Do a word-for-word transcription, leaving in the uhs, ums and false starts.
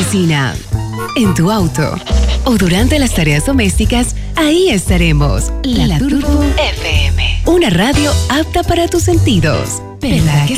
cocina, en tu auto o durante las tareas domésticas, ahí estaremos. La, La Turbo F M. Una radio apta para tus sentidos. ¿Verdad que